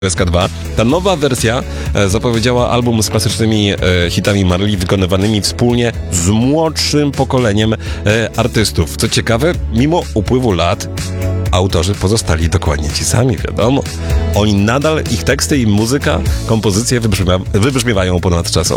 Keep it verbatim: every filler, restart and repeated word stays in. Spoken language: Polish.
S K dwa. Ta nowa wersja e, zapowiedziała album z klasycznymi e, hitami Marli wykonywanymi wspólnie z młodszym pokoleniem e, artystów. Co ciekawe, mimo upływu lat autorzy pozostali dokładnie ci sami, wiadomo. Oni nadal, ich teksty i muzyka, kompozycje wybrzmia, wybrzmiewają ponadczasowo.